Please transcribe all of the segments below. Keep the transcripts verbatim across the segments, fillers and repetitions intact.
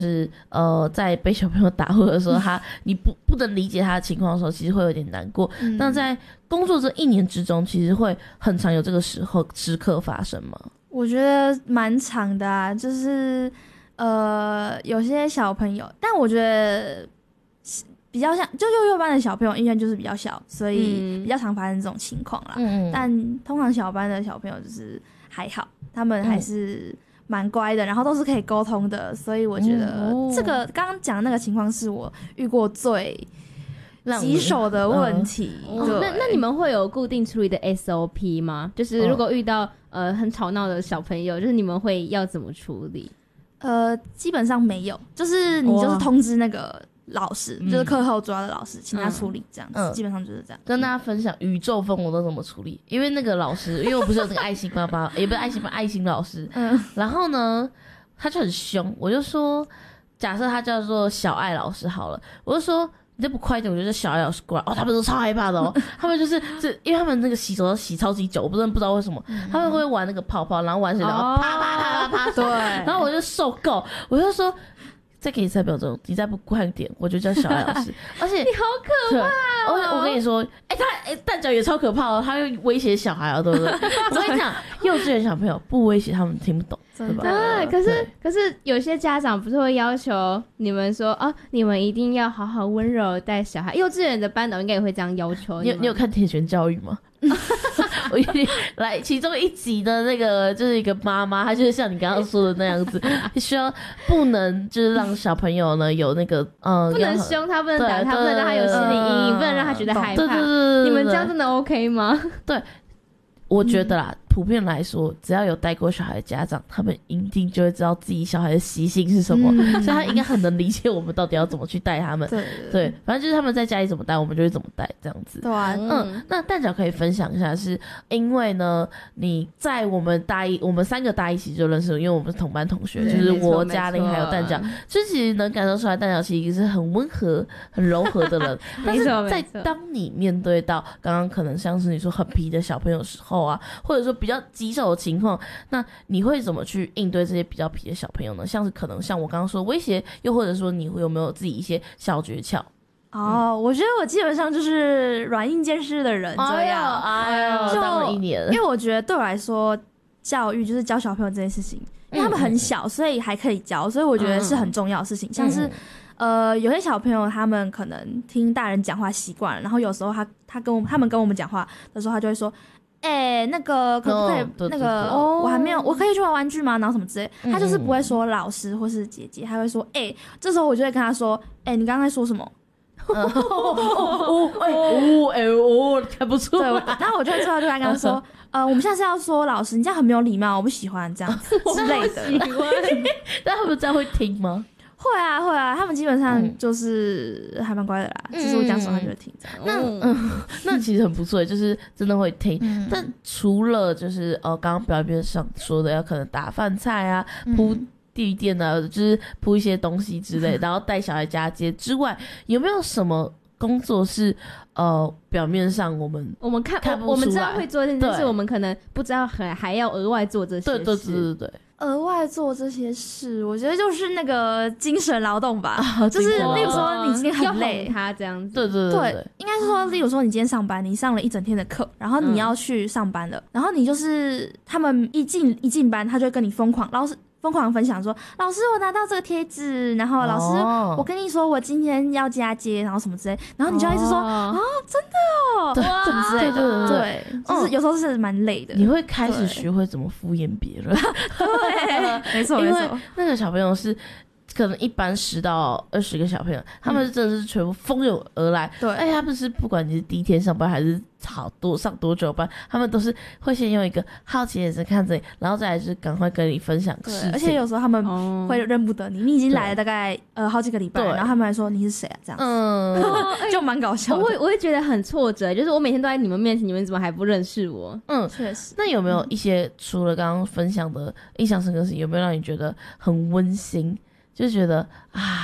是呃，在被小朋友打或者说他你不不能理解他的情况的时候，其实会有点难过。嗯、那在工作这一年之中，其实会很常有这个时候时刻发生吗？ 我觉得蛮长的啊，就是呃，有些小朋友，但我觉得比较像就幼幼班的小朋友，因为就是比较小，所以比较常发生这种情况啦。嗯、但通常小班的小朋友就是还好，他们还是。嗯蛮乖的，然后都是可以沟通的，所以我觉得这个刚刚讲的那个情况是我遇过最棘手的问题。 嗯、那那你们会有固定处理的 S O P 吗？就是如果遇到、嗯、呃很吵闹的小朋友，就是你们会要怎么处理？ 呃，基本上没有，就是你就是通知那个老师，就是课后主要的老师，请他处理这样子、嗯，基本上就是这样。 跟大家分享宇宙风我都怎么处理，因为那个老师，因为我不是有那个爱心妈妈，也不是爱心妈，爱心老师，嗯，然后呢，他就很凶，我就说，假设他叫做小爱老师好了，我就说。你再不快一点，我就叫小爱老师过来哦。他们都超害怕的哦，他们就是这，因为他们那个洗手要洗超级久，我不知道不知道为什么，嗯、他们会玩那个泡泡，然后玩起来然后啪啪啪啪啪，对，然后我就受够，我就说。再给你三秒钟，你再不快点，我就叫小爱老师。而且你好可怕、哦！ 我我跟你说，哎、欸，他哎、欸、蛋饺也超可怕哦，他会威胁小孩哦，对不对？我跟你讲，幼稚园小朋友不威胁他们听不懂，对吧？ 对，可是可是有些家长不是会要求你们说哦，你们一定要好好温柔带小孩。幼稚园的班导应该也会这样要求。 你有你有看《天选教育》吗？我一定来其中一集的那个就是一个妈妈，她就是像你刚刚说的那样子，需要不能就是让小朋友呢有那个嗯， 不能凶他，不能打他，不能让他有心理阴影，不能让他觉得害怕。对对对对，你们这样真的 OK 吗？ 对。我觉得啦、嗯，普遍来说，只要有带过小孩的家长，他们一定就会知道自己小孩的习性是什么，嗯、所以他应该很能理解我们到底要怎么去带他们。对, 对, 对，反正就是他们在家里怎么带，我们就会怎么带，这样子。 对啊， 嗯，那蛋饺可以分享一下是，是因为呢，你在我们大一，我们三个大一起就认识了，因为我们是同班同学，就是我、嘉玲还有蛋饺，就其实能感受出来，蛋饺其实是很温和、很柔和的人。但是在当你面对到刚刚可能像是你说很皮的小朋友的时候。啊，或者说比较棘手的情况，那你会怎么去应对这些比较皮的小朋友呢？像是可能像我刚刚说威胁，又或者说你会有没有自己一些小诀窍？ 哦、嗯，我觉得我基本上就是软硬兼施的人这样。 哎呦，哎呦当了一年， 因为我觉得对我来说，教育就是教小朋友这件事情，因为他们很小，所以还可以教，所以我觉得是很重要的事情。嗯、像是呃，有些小朋友他们可能听大人讲话习惯了，然后有时候他他跟我他们跟我们讲话的时候，他就会说。哎、欸，那个可不可以？ Oh, 那个、oh, 我还没有，我可以去玩玩具吗？然后什么之类，他就是不会说老师或是姐姐，他会说哎、欸。这时候我就会跟他说，哎、欸，你刚刚在说什么？ 哦哦哦哎哦，还不错。 对，然后我就会之后就跟他说，呃，我们下次要说老师，你这样很没有礼貌，我不喜欢这样子之类的。 但他们这样会听吗？ 会啊会啊，他们基本上就是还蛮乖的啦，只、嗯、是我讲什么他就会听这样。 那嗯，那其实很不错，就是真的会听。嗯、但除了就是呃刚刚表面上说的要可能打饭菜啊、铺地垫啊，就是铺一些东西之类，然后带小孩家街之外，有没有什么工作是呃表面上我们我们看看不出来， 我们知道会做这件事，但是我们可能不知道还还要额外做这些事。 对对对对对。 额外做这些事，我觉得就是那个精神劳动吧，啊、就是例如说你今天很累， 他这样子， 对对 对, 对, 对，应该是说，例如说你今天上班，你上了一整天的课，然后你要去上班了，嗯、然后你就是他们一进一进班，他就会跟你疯狂，老师疯狂分享说，老师我拿到这个贴纸，然后老师、哦、我跟你说我今天要加街，然后什么之类，然后你就要一直说啊、哦哦、真的哦， 对哇，什么之类的，对, 对, 对, 对，就是有时候是蛮累的， 你会开始学会怎么敷衍别人， 对，没错没错， 因为那个小朋友是。可能一班十到二十个小朋友，他们真的是全部蜂拥而来。对，哎，他们是不管你是第一天上班还是好多上多久班，他们都是会先用一个好奇的眼神看着你，然后再来就是赶快跟你分享事情。 而且有时候他们会认不得你，你已经来了大概呃好几个礼拜，然后他们还说你是谁啊？这样子，嗯，就蛮搞笑的。 我会我会觉得很挫折，就是我每天都在你们面前，你们怎么还不认识我？ 嗯，确实。那有没有一些除了刚刚分享的印象深刻事情，有没有让你觉得很温馨？就觉得啊，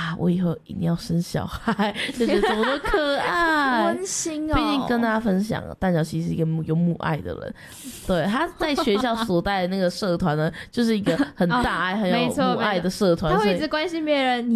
啊，我以后一定要生小孩，就觉得怎么都可爱， 温馨哦。 毕竟跟大家分享，蛋小七是一个有母爱的人，对，他在学校所带的那个社团呢，就是一个很大爱、很有母爱的社团， 他会一直关心别人，你